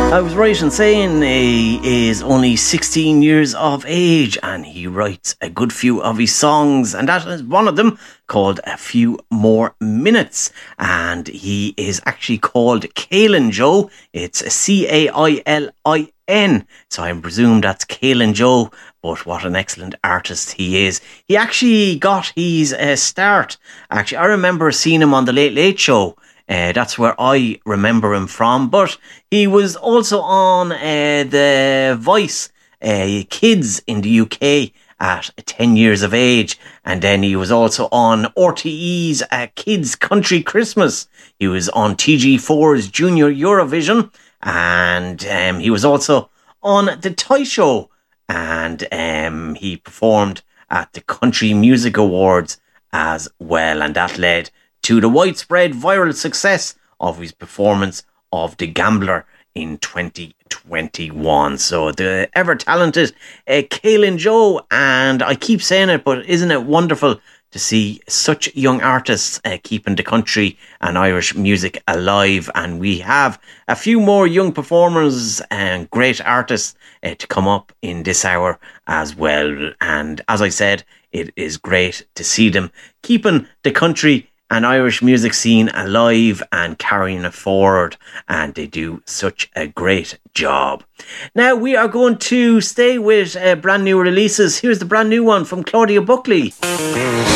I was right in saying he is only 16 years of age and he writes a good few of his songs, and that is one of them called A Few More Minutes, and he is actually called Cailin Joe. It's Cailin, so I presume that's Cailin Joe, but what an excellent artist he is. He actually got his start. Actually, I remember seeing him on The Late Late Show. That's where I remember him from. But he was also on The Voice Kids in the UK at 10 years of age. And then he was also on RTE's Kids Country Christmas. He was on TG4's Junior Eurovision. And he was also on The Toy Show. And he performed at the Country Music Awards as well. And that led to the widespread viral success of his performance of The Gambler in 2021. So the ever-talented Cailin Joe, and I keep saying it, but isn't it wonderful to see such young artists keeping the country and Irish music alive? And we have a few more young performers and great artists to come up in this hour as well. And as I said, it is great to see them keeping the country and Irish music scene alive and carrying it forward, and they do such a great job. Now we are going to stay with brand new releases. Here's the brand new one from Claudia Buckley.